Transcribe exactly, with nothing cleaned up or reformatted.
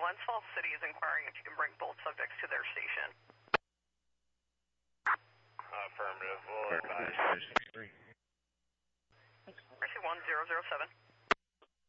Glens Falls City is inquiring if you can bring both subjects to their station. Affirmative, we'll advise. Mercy one zero zero seven.